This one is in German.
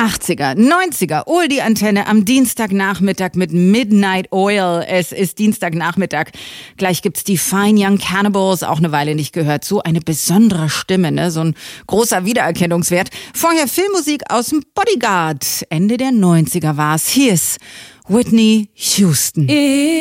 80er, 90er, Oldie-Antenne am Dienstagnachmittag mit Midnight Oil. Es ist Dienstagnachmittag. Gleich gibt's die Fine Young Cannibals, auch eine Weile nicht gehört. So eine besondere Stimme, ne? So ein großer Wiedererkennungswert. Vorher Filmmusik aus dem Bodyguard. Ende der 90er war's. Hier ist Whitney Houston.